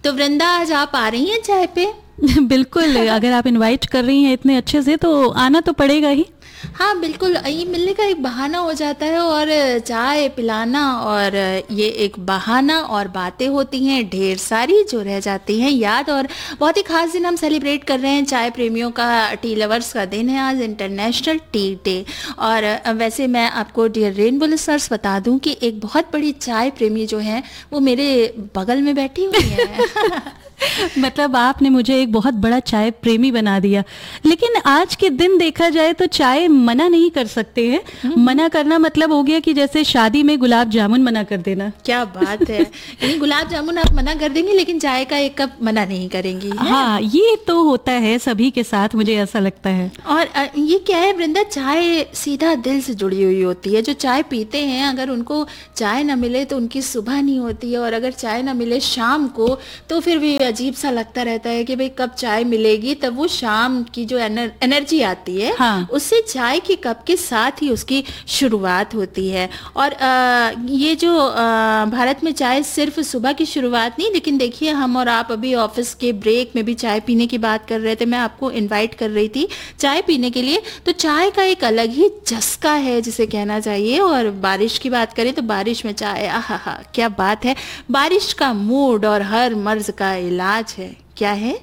तो वृंदा, आज आप आ रही हैं चाय पे? बिल्कुल, अगर आप इनवाइट कर रही हैं इतने अच्छे से तो आना तो पड़ेगा ही। हाँ बिल्कुल, ये मिलने का एक बहाना हो जाता है, और चाय पिलाना और ये एक बहाना, और बातें होती हैं ढेर सारी जो रह जाती हैं याद। और बहुत ही खास दिन हम सेलिब्रेट कर रहे हैं, चाय प्रेमियों का, टी लवर्स का दिन है आज, इंटरनेशनल टी डे। और वैसे मैं आपको डियर रेनबो लिसनर्स बता दूं कि एक बहुत बड़ी चाय प्रेमी जो है वो मेरे बगल में बैठी हुई है। मतलब आपने मुझे एक बहुत बड़ा चाय प्रेमी बना दिया। लेकिन आज के दिन देखा जाए तो चाय मना नहीं कर सकते हैं। मना करना मतलब हो गया कि जैसे शादी में गुलाब जामुन मना कर देना। क्या बात है, यानी गुलाब जामुन आप मना कर देंगी लेकिन चाय का एक कप मना नहीं करेंगी, है? हाँ, ये तो होता है सभी के साथ, मुझे ऐसा लगता है। और ये क्या है वृंदा, चाय सीधा दिल से जुड़ी हुई होती है। जो चाय पीते हैं, अगर उनको चाय ना मिले तो उनकी सुबह नहीं होती है, और अगर चाय ना मिले शाम को तो फिर भी अजीब सा लगता रहता है कि भाई कब चाय मिलेगी। तब वो शाम की जो एनर्जी आती है, हाँ। उससे चाय के कप के साथ ही उसकी शुरुआत होती है। और ये जो भारत में चाय सिर्फ सुबह की शुरुआत नहीं, लेकिन देखिए हम और आप अभी ऑफिस के ब्रेक में भी चाय पीने की बात कर रहे थे, मैं आपको इनवाइट कर रही थी चाय पीने के लिए। तो चाय का एक अलग ही चस्का है जिसे कहना चाहिए। और बारिश की बात करें तो बारिश में चाय, आहा, क्या बात है। बारिश का मूड और हर मर्ज का इलाज है। क्या है?